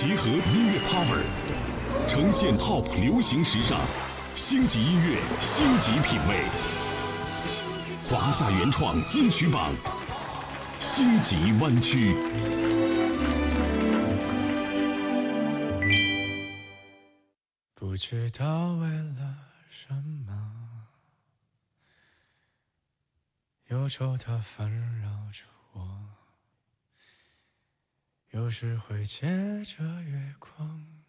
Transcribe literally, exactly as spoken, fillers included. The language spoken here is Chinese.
结合音乐 power， 呈现 Top 流行时尚，星级音乐，星级品味。华夏原创金曲榜，星级湾区。 不知道为了什么，忧愁它烦扰着我，有时会借着月光